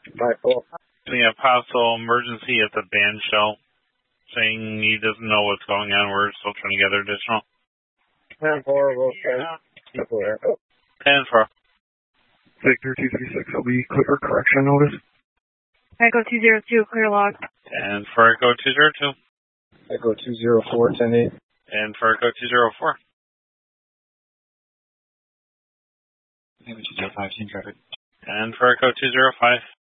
5-4. We have possible emergency at the band shell, saying he doesn't know what's going on. We're still trying to gather additional. 10-4, we'll send people there. 10-4. Victor 236, will be clear correction notice. Echo 202, clear log. And for Echo 202. Echo 204, 10-8. And for Echo 204. Echo 205, team traffic. And for Echo 205.